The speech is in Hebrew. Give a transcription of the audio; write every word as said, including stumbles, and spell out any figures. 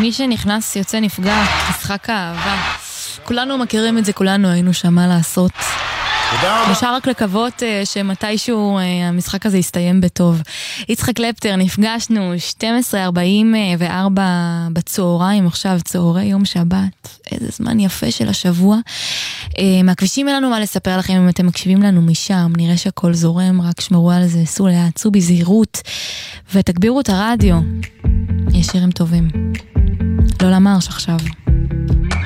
מי שנכנס יוצא נפגע, משחק האהבה. כולנו מכירים את זה, כולנו היינו שם מה לעשות. אפשר רק לקוות שמתישהו המשחק הזה יסתיים בטוב. יצחק קלפטר, נפגשנו שתים עשרה ארבעים וארבע בצהריים, עכשיו צהרי יום שבת, איזה זמן יפה של השבוע. מהכבישים אלינו מה לספר לכם, אם אתם מקשיבים לנו משם, נראה שהכל זורם, רק שמרו על זה, סעו לאט, סעו בזהירות, ותגבירו את הרדיו. יש שירים טובים. לא למרש עכשיו.